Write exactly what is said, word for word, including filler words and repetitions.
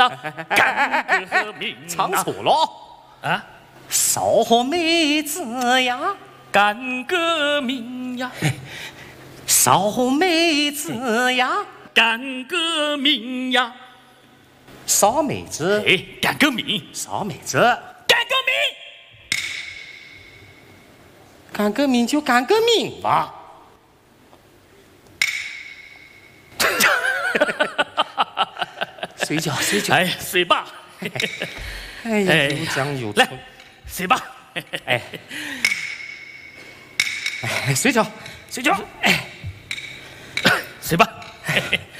打干革命， 唱错了啊！ 少和妹子呀， 干革命呀， 少和妹子呀， 干革命呀， 少妹子， 哎，干革命， 少妹子， 干革命， 干革命就干革命吧。睡觉，睡觉。 哎，睡吧。 哎呀，又讲又来，睡吧。 哎，哎，睡觉，睡觉。哎， 睡吧。